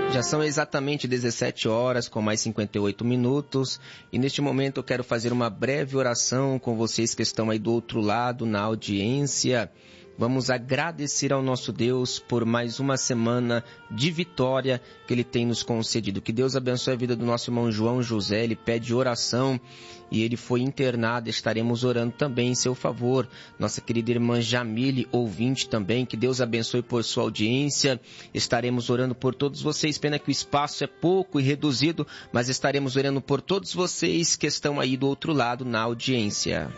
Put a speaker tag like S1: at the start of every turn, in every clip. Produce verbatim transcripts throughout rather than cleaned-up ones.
S1: Já são exatamente dezessete horas com mais cinquenta e oito minutos e neste momento eu quero fazer uma breve oração com vocês que estão aí do outro lado na audiência. Vamos agradecer ao nosso Deus por mais uma semana de vitória que Ele tem nos concedido. Que Deus abençoe a vida do nosso irmão João José. Ele pede oração e ele foi internado. Estaremos orando também em seu favor. Nossa querida irmã Jamile, ouvinte também. Que Deus abençoe por sua audiência. Estaremos orando por todos vocês. Pena que o espaço é pouco e reduzido, mas estaremos orando por todos vocês que estão aí do outro lado na audiência.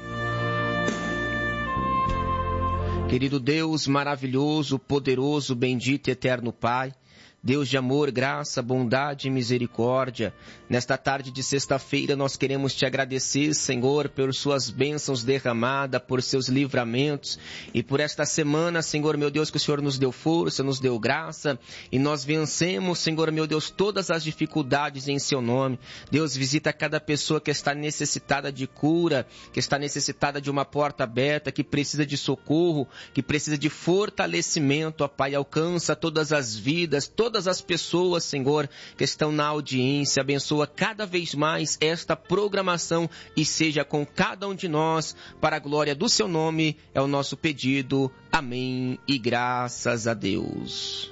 S1: Querido Deus maravilhoso, poderoso, bendito e eterno Pai, Deus de amor, graça, bondade e misericórdia, nesta tarde de sexta-feira nós queremos te agradecer, Senhor, por suas bênçãos derramadas, por seus livramentos e por esta semana, Senhor, meu Deus, que o Senhor nos deu força, nos deu graça e nós vencemos, Senhor, meu Deus, todas as dificuldades em seu nome. Deus, visita cada pessoa que está necessitada de cura, que está necessitada de uma porta aberta, que precisa de socorro, que precisa de fortalecimento, ó Pai, alcança todas as vidas, todas Todas as pessoas, Senhor, que estão na audiência, abençoa cada vez mais esta programação e seja com cada um de nós, para a glória do seu nome, é o nosso pedido. Amém e graças a Deus.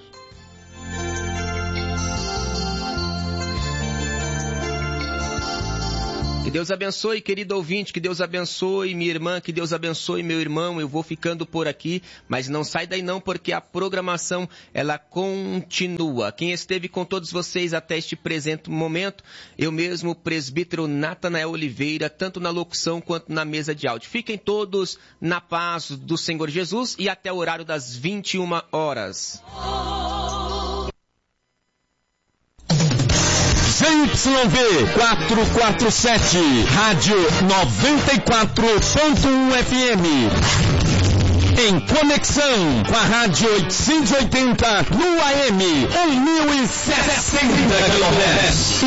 S1: Que Deus abençoe, querido ouvinte, que Deus abençoe minha irmã, que Deus abençoe meu irmão. Eu vou ficando por aqui, mas não sai daí não, porque a programação, ela continua. Quem esteve com todos vocês até este presente momento, eu mesmo, presbítero Natanael Oliveira, tanto na locução quanto na mesa de áudio. Fiquem todos na paz do Senhor Jesus e até o horário das vinte e uma horas.
S2: Z Y V quatrocentos e quarenta e sete, Rádio noventa e quatro ponto um F M. Em conexão com a Rádio oitocentos e oitenta no A M, mil e sessenta quilohertz.